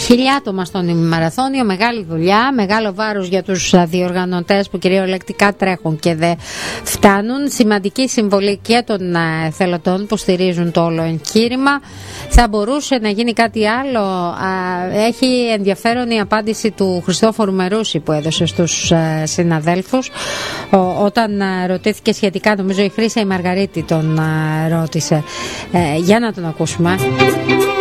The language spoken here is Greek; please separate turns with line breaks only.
1.000 άτομα στον ημιμαραθώνιο, μεγάλη δουλειά, μεγάλο βάρος για τους διοργανωτές που κυριολεκτικά τρέχουν και δεν φτάνουν. Σημαντική συμβολή και των εθελοντών που στηρίζουν το όλο εγχείρημα. Θα μπορούσε να γίνει κάτι άλλο? Έχει ενδιαφέρον η απάντηση του Χριστόφορου Μερούση που έδωσε στους συναδέλφους όταν ρωτήθηκε σχετικά, νομίζω η Χρύσα η Μαργαρίτη τον ρώτησε. Για να τον ακούσουμε.